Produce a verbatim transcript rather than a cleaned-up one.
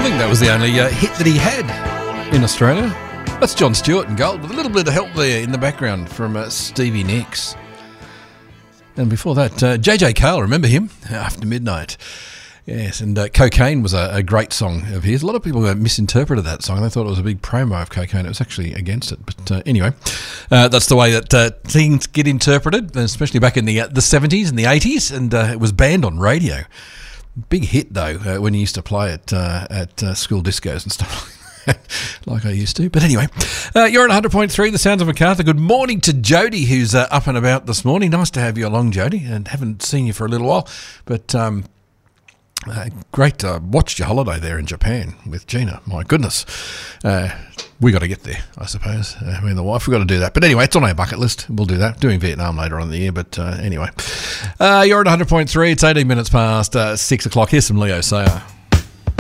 I think that was the only uh, hit that he had in Australia. That's John Stewart and Gold, with a little bit of help there in the background from uh, Stevie Nicks. And before that, uh, J J Cale, remember him? After Midnight. Yes, and uh, Cocaine was a, a great song of his. A lot of people uh, misinterpreted that song. They thought it was a big promo of cocaine. It was actually against it. But uh, anyway, uh, that's the way that uh, things get interpreted, especially back in the uh, the seventies and the eighties, and uh, it was banned on radio. Big hit, though, uh, when you used to play it uh, at uh, school discos and stuff like that, like I used to. But anyway, uh, you're at one hundred point three, The Sounds of Macarthur. Good morning to Jody, who's uh, up and about this morning. Nice to have you along, Jody, and haven't seen you for a little while. But um, uh, great. Uh, watched your holiday there in Japan with Gina. My goodness. Uh, we got to get there, I suppose. Uh, me and the wife, we've got to do that. But anyway, it's on our bucket list. We'll do that. Doing Vietnam later on in the year. But uh, anyway, uh, you're at one hundred point three. It's eighteen minutes past uh, six o'clock. Here's some Leo Sayer.